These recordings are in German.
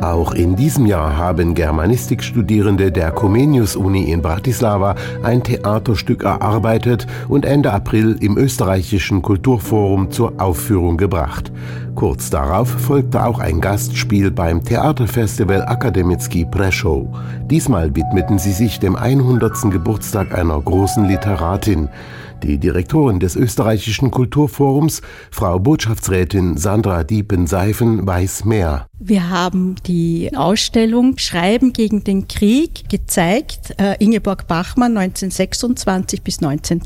Auch in diesem Jahr haben Germanistikstudierende der Comenius-Uni in Bratislava ein Theaterstück erarbeitet und Ende April im österreichischen Kulturforum zur Aufführung gebracht. Kurz darauf folgte auch ein Gastspiel beim Theaterfestival Akademicki Prešov. Diesmal widmeten sie sich dem 100. Geburtstag einer großen Literatin. Die Direktorin des österreichischen Kulturforums, Frau Botschaftsrätin Sandra Diepen-Seifen, weiß mehr. Wir haben die Ausstellung Schreiben gegen den Krieg gezeigt, Ingeborg Bachmann 1926 bis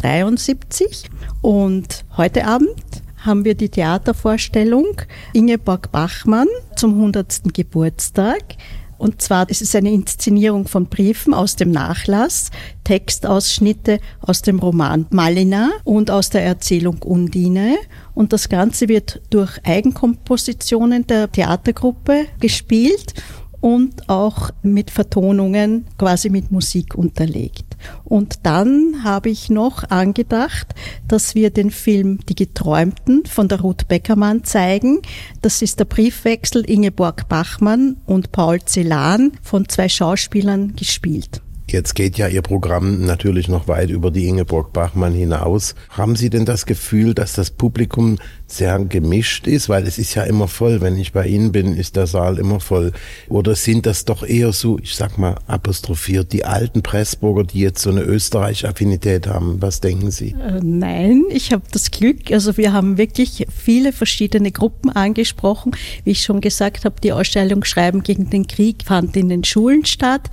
1973. Und heute Abend haben wir die Theatervorstellung Ingeborg Bachmann zum 100. Geburtstag. Und zwar, es ist eine Inszenierung von Briefen aus dem Nachlass, Textausschnitte aus dem Roman Malina und aus der Erzählung Undine. Und das Ganze wird durch Eigenkompositionen der Theatergruppe gespielt und auch mit Vertonungen, quasi mit Musik unterlegt. Und dann habe ich noch angedacht, dass wir den Film Die Geträumten von der Ruth Beckermann zeigen. Das ist der Briefwechsel Ingeborg Bachmann und Paul Celan von 2 Schauspielern gespielt. Jetzt geht ja Ihr Programm natürlich noch weit über die Ingeborg Bachmann hinaus. Haben Sie denn das Gefühl, dass das Publikum sehr gemischt ist? Weil es ist ja immer voll. Wenn ich bei Ihnen bin, ist der Saal immer voll. Oder sind das doch eher so, ich sag mal apostrophiert, die alten Pressburger, die jetzt so eine Österreich-Affinität haben? Was denken Sie? Nein, ich habe das Glück. Also wir haben wirklich viele verschiedene Gruppen angesprochen. Wie ich schon gesagt habe, die Ausstellung Schreiben gegen den Krieg fand in den Schulen statt.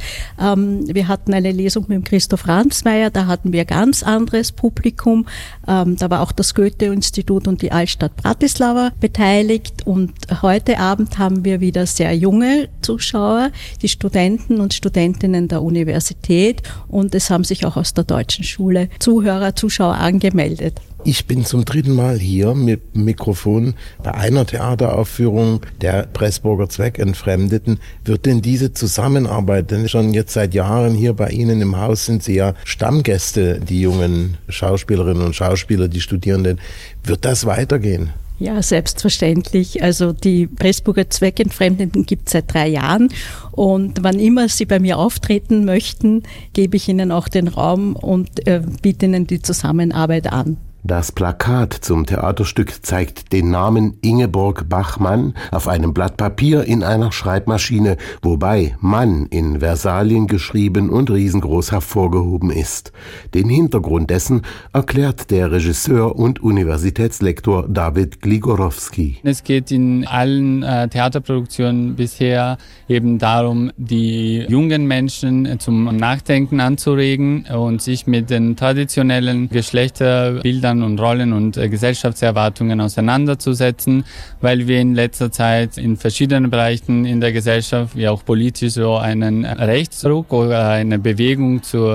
Wir hatten eine Lesung mit dem Christoph Ransmayr, da hatten wir ganz anderes Publikum. Da war auch das Goethe-Institut und die Altstadt Bratislava beteiligt. Und heute Abend haben wir wieder sehr junge Zuschauer, die Studenten und Studentinnen der Universität. Und es haben sich auch aus der Deutschen Schule Zuschauer angemeldet. Ich bin zum 3. Mal hier mit dem Mikrofon bei einer Theateraufführung der Pressburger Zweckentfremdeten. Wird denn diese Zusammenarbeit, denn schon jetzt seit Jahren hier bei Ihnen im Haus sind Sie ja Stammgäste, die jungen Schauspielerinnen und Schauspieler, die Studierenden, wird das weitergehen? Ja, selbstverständlich. Also die Pressburger Zweckentfremdeten gibt es seit 3 Jahren und wann immer Sie bei mir auftreten möchten, gebe ich Ihnen auch den Raum und biete Ihnen die Zusammenarbeit an. Das Plakat zum Theaterstück zeigt den Namen Ingeborg Bachmann auf einem Blatt Papier in einer Schreibmaschine, wobei Mann in Versalien geschrieben und riesengroß hervorgehoben ist. Den Hintergrund dessen erklärt der Regisseur und Universitätslektor David Gligorowski. Es geht in allen Theaterproduktionen bisher eben darum, die jungen Menschen zum Nachdenken anzuregen und sich mit den traditionellen Geschlechterbildern und Rollen und Gesellschaftserwartungen auseinanderzusetzen, weil wir in letzter Zeit in verschiedenen Bereichen in der Gesellschaft, wie auch politisch, so einen Rechtsruck oder eine Bewegung zu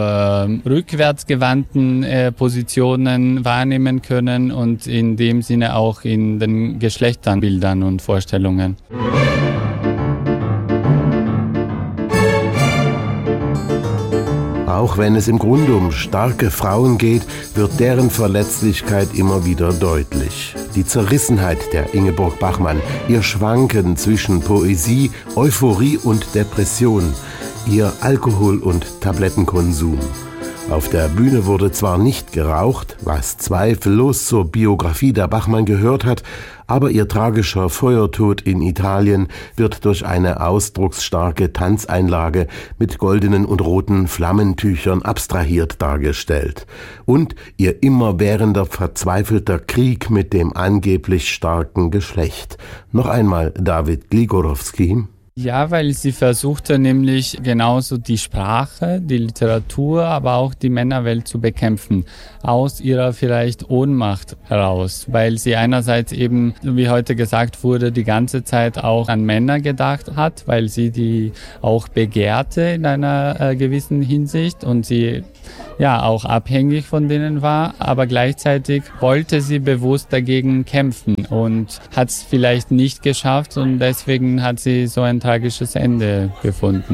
rückwärtsgewandten Positionen wahrnehmen können und in dem Sinne auch in den Geschlechterbildern und Vorstellungen. Auch wenn es im Grunde um starke Frauen geht, wird deren Verletzlichkeit immer wieder deutlich. Die Zerrissenheit der Ingeborg Bachmann, ihr Schwanken zwischen Poesie, Euphorie und Depression, ihr Alkohol- und Tablettenkonsum. Auf der Bühne wurde zwar nicht geraucht, was zweifellos zur Biografie der Bachmann gehört hat, aber ihr tragischer Feuertod in Italien wird durch eine ausdrucksstarke Tanzeinlage mit goldenen und roten Flammentüchern abstrahiert dargestellt. Und ihr immerwährender verzweifelter Krieg mit dem angeblich starken Geschlecht. Noch einmal David Gligorowski. Ja, weil sie versuchte nämlich genauso die Sprache, die Literatur, aber auch die Männerwelt zu bekämpfen, aus ihrer vielleicht Ohnmacht heraus, weil sie einerseits eben, wie heute gesagt wurde, die ganze Zeit auch an Männer gedacht hat, weil sie die auch begehrte in einer gewissen Hinsicht und sie ja auch abhängig von denen war, aber gleichzeitig wollte sie bewusst dagegen kämpfen und hat es vielleicht nicht geschafft und deswegen hat sie so ein tragisches Ende gefunden.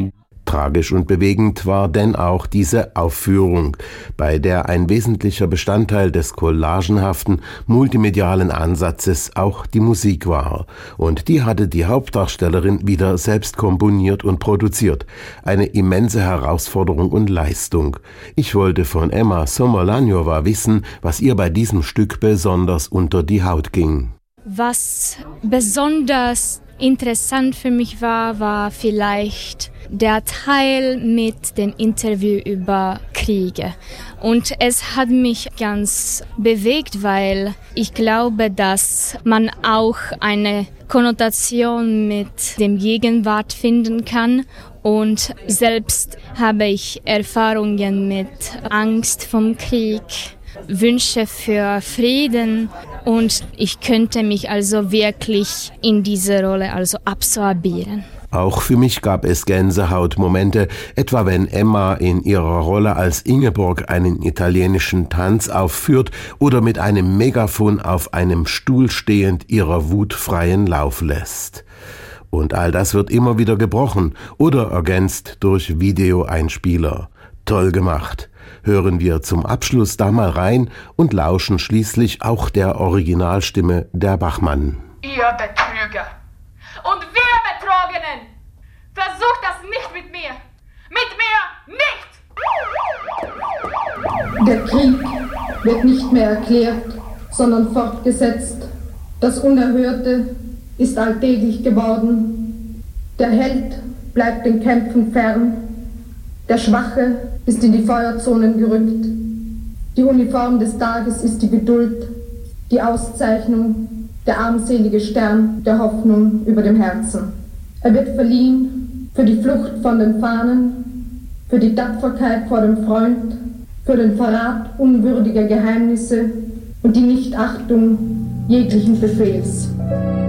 Tragisch und bewegend war denn auch diese Aufführung, bei der ein wesentlicher Bestandteil des collagenhaften, multimedialen Ansatzes auch die Musik war. Und die hatte die Hauptdarstellerin wieder selbst komponiert und produziert. Eine immense Herausforderung und Leistung. Ich wollte von Emma Sommerlanjowa wissen, was ihr bei diesem Stück besonders unter die Haut ging. Was besonders interessant für mich war vielleicht der Teil mit dem Interview über Kriege. Und es hat mich ganz bewegt, weil ich glaube, dass man auch eine Konnotation mit dem Gegenwart finden kann. Und selbst habe ich Erfahrungen mit Angst vom Krieg, Wünsche für Frieden, und ich könnte mich also wirklich in diese Rolle absorbieren. Auch für mich gab es Gänsehautmomente, etwa wenn Emma in ihrer Rolle als Ingeborg einen italienischen Tanz aufführt oder mit einem Megafon auf einem Stuhl stehend ihrer Wut freien Lauf lässt. Und all das wird immer wieder gebrochen oder ergänzt durch Videoeinspieler. Toll gemacht. Hören wir zum Abschluss da mal rein und lauschen schließlich auch der Originalstimme der Bachmann. Ihr Betrüger und wir Betrogenen, versucht das nicht mit mir. Mit mir nicht! Der Krieg wird nicht mehr erklärt, sondern fortgesetzt. Das Unerhörte ist alltäglich geworden. Der Held bleibt den Kämpfen fern. Der Schwache ist in die Feuerzonen gerückt. Die Uniform des Tages ist die Geduld, die Auszeichnung, der armselige Stern der Hoffnung über dem Herzen. Er wird verliehen für die Flucht von den Fahnen, für die Tapferkeit vor dem Freund, für den Verrat unwürdiger Geheimnisse und die Nichtachtung jeglichen Befehls.